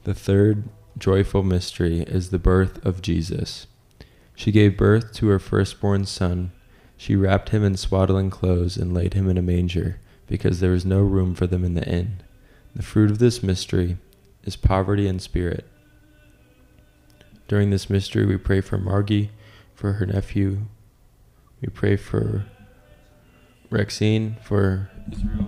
The third joyful mystery is the birth of Jesus. She gave birth to her firstborn son. She wrapped him in swaddling clothes and laid him in a manger, because there was no room for them in the inn. The fruit of this mystery is poverty in spirit. During this mystery, we pray for Margie, for her nephew. We pray for Rexine, for Israel.